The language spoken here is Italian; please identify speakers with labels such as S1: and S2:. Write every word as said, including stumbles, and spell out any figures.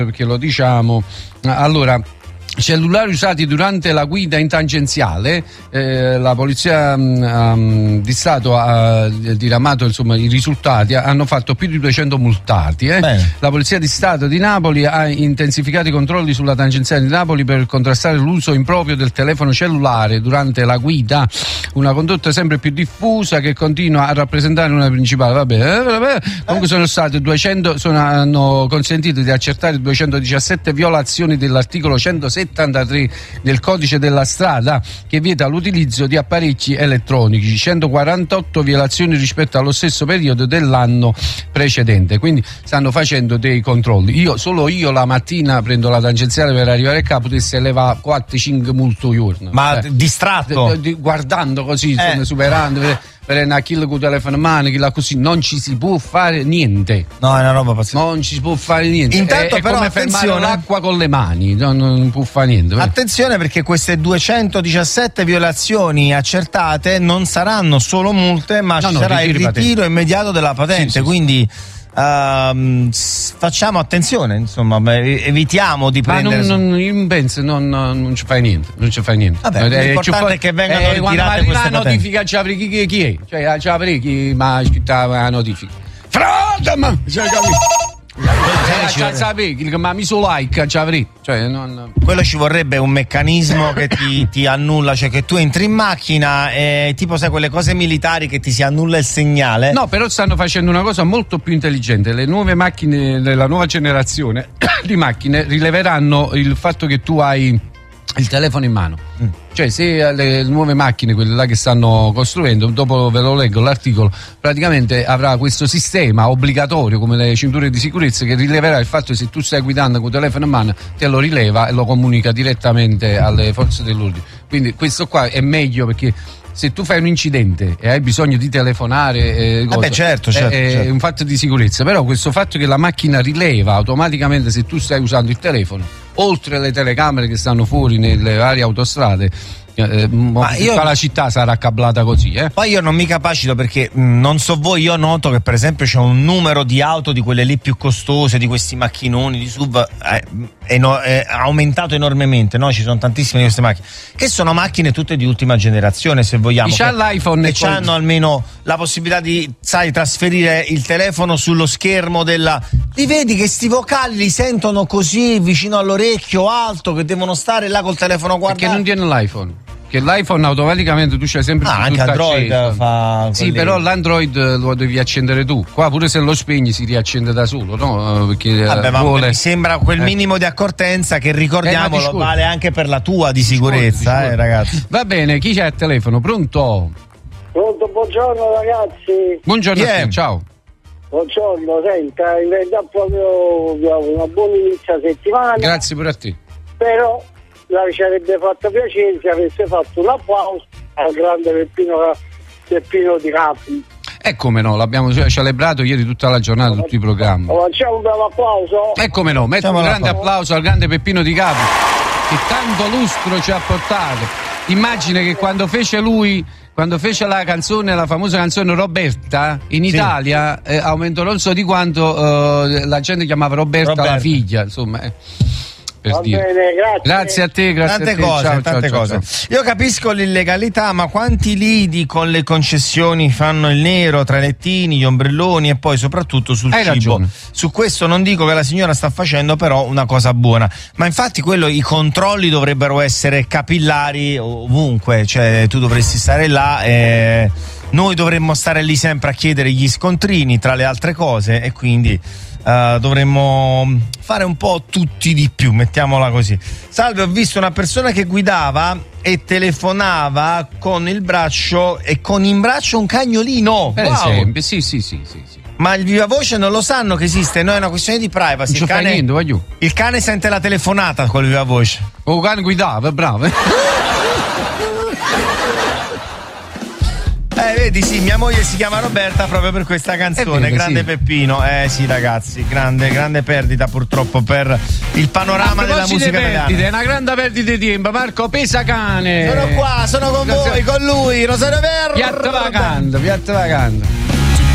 S1: perché lo diciamo. Allora, cellulari usati durante la guida in tangenziale, eh, la polizia um, di Stato ha diramato insomma i risultati, hanno fatto più di duecento multati. Eh. La polizia di Stato di Napoli ha intensificato i controlli sulla tangenziale di Napoli per contrastare l'uso improprio del telefono cellulare durante la guida, una condotta sempre più diffusa che continua a rappresentare una principale. Vabbè, eh, vabbè. Comunque sono state duecento, sono, hanno consentito di accertare duecentodiciassette violazioni dell'articolo centosettantatré del codice della strada, che vieta l'utilizzo di apparecchi elettronici, centoquarantotto violazioni rispetto allo stesso periodo dell'anno precedente. Quindi stanno facendo dei controlli. Io solo io la mattina prendo la tangenziale per arrivare a capo, potesse levare quattro cinque multe giorno.
S2: Ma
S1: eh,
S2: distratto?
S1: d- d- guardando così,
S2: eh.
S1: insomma, superando per, per una kill con il telefono in mano, chi la così, non ci si può fare niente.
S2: No, è una roba pazzesca.
S1: Non ci si può fare niente.
S2: Intanto
S1: è,
S2: però
S1: è come
S2: attenzione,
S1: fermare l'acqua con le mani, non, non può fare niente.
S2: Attenzione, perché queste duecentodiciassette violazioni accertate non saranno solo multe, ma
S1: no,
S2: ci
S1: no,
S2: sarà il ritiro
S1: patente.
S2: immediato della patente,
S1: sì, sì,
S2: quindi uh, facciamo attenzione, insomma, evitiamo di
S1: ma
S2: prendere.
S1: non, non, io penso non, non ci fai niente, non ci fai niente.
S2: Vabbè,
S1: eh,
S2: l'importante
S1: eh,
S2: è che vengano
S1: eh,
S2: ritirate queste
S1: la notifica ci avrei chi, chi è, cioè ci avrei chi mi ha scritto la notifica. Frate, ma cioè, cioè, sapere che mi ha messo like, ci avrei, cioè, non...
S2: Quello ci vorrebbe un meccanismo che ti, ti annulla, cioè che tu entri in macchina e tipo sai quelle cose militari che ti si annulla il segnale.
S1: No, però stanno facendo una cosa molto più intelligente. Le nuove macchine della nuova generazione di macchine rileveranno il fatto che tu hai il telefono in mano. Mm. Cioè, se le nuove macchine, quelle là che stanno costruendo, dopo ve lo leggo l'articolo, praticamente avrà questo sistema obbligatorio come le cinture di sicurezza che rileverà il fatto che se tu stai guidando con il telefono in mano te lo rileva e lo comunica direttamente alle forze dell'ordine. Quindi questo qua è meglio, perché se tu fai un incidente e hai bisogno di telefonare, eh,
S2: cosa, beh, certo, certo,
S1: è,
S2: certo.
S1: è un fatto di sicurezza. Però questo fatto che la macchina rileva automaticamente se tu stai usando il telefono, oltre alle telecamere che stanno fuori nelle varie autostrade, eh, ma io, tutta la città sarà cablata così, eh?
S2: Poi io non mi capacito, perché mh, non so voi, io noto che per esempio c'è un numero di auto di quelle lì più costose, di questi macchinoni di S U V, eh, è, no, è aumentato enormemente, no? Ci sono tantissime di queste macchine che sono macchine tutte di ultima generazione, se vogliamo,
S1: c'ha
S2: che,
S1: l'iPhone
S2: che hanno almeno la possibilità di, sai, trasferire il telefono sullo schermo della... Li vedi che sti vocali li sentono così vicino all'orecchio alto, che devono stare là col telefono guardato.
S1: Perché non tiene l'iPhone? Che l'iPhone automaticamente tu c'hai sempre
S2: ah,
S1: tutto
S2: anche Android
S1: acceso.
S2: Fa
S1: sì,
S2: quelli...
S1: però l'Android lo devi accendere tu. Qua pure se lo spegni si riaccende da solo, no? Perché
S2: vabbè, ma
S1: vuole...
S2: mi sembra quel
S1: eh.
S2: minimo di accortenza che, ricordiamolo,
S1: eh,
S2: vale anche per la tua di sicurezza, eh, ragazzi.
S1: Va bene, chi c'è al telefono? Pronto?
S3: Pronto, buongiorno ragazzi.
S1: Buongiorno
S2: yeah.
S1: a te, ciao.
S3: Buongiorno, senta, in verità proprio una buona inizio settimana.
S1: Grazie pure a te.
S3: Però ci sarebbe fatto piacere se avesse fatto un applauso al grande Peppino, Peppino di Capri.
S1: E come no, l'abbiamo celebrato ieri tutta la giornata, tutti i programmi.
S3: Facciamo un bel applauso.
S1: E come no, metto un grande applauso al grande Peppino di Capri, che tanto lustro ci ha portato. Immagina che quando fece lui, quando fece la canzone, la famosa canzone Roberta, in Italia sì. eh, aumentò non so di quanto eh, la gente chiamava Roberta, Roberta. la figlia, insomma. Eh. Per
S3: Va
S1: dire.
S3: bene, grazie.
S1: Grazie a te, grazie
S2: tante
S1: a te.
S2: cose,
S1: ciao,
S2: tante
S1: ciao,
S2: cose.
S1: ciao.
S2: Io capisco l'illegalità, ma quanti lidi con le concessioni fanno il nero tra i lettini, gli ombrelloni e poi soprattutto sul
S1: Hai
S2: cibo.
S1: Ragione.
S2: Su questo non dico che la signora sta facendo però una cosa buona, ma infatti quello, i controlli dovrebbero essere capillari ovunque, cioè tu dovresti stare là e noi dovremmo stare lì sempre a chiedere gli scontrini tra le altre cose, e quindi Uh, dovremmo fare un po' tutti di più, mettiamola così. Salve, ho visto una persona che guidava e telefonava con il braccio e con in braccio un cagnolino.
S1: Per
S2: wow.
S1: esempio, sì, sì, sì, sì, sì.
S2: Ma il viva voce non lo sanno che esiste, no? È una questione di privacy.
S1: Non
S2: Il cane,
S1: niente, vai giù.
S2: il cane sente la telefonata col viva voce.
S1: O il cane guidava, bravo.
S2: Eh, vedi, sì, mia moglie si chiama Roberta proprio per questa canzone,
S1: vero,
S2: grande
S1: sì.
S2: Peppino. Eh sì, ragazzi, grande, grande perdita purtroppo per il panorama della musica italiana.
S1: È una grande perdita di tempo. Marco Pesacane.
S2: Sono qua, sono con voi, con lui, Rosario Verdi.
S1: Piatto vacando, piatto vacando.